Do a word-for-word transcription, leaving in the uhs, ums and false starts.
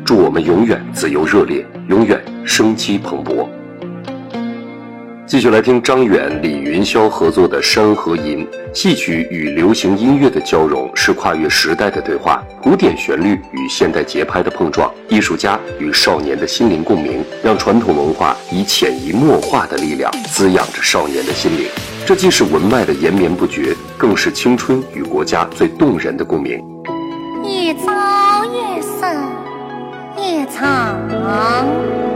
祝我们永远自由热烈，永远生机蓬勃。继续来听张远、李云霄合作的《山河吟》，戏曲与流行音乐的交融是跨越时代的对话，古典旋律与现代节拍的碰撞，艺术家与少年的心灵共鸣，让传统文化以潜移默化的力量滋养着少年的心灵。这既是文脉的延绵不绝，更是青春与国家最动人的共鸣。 夜早夜深夜长，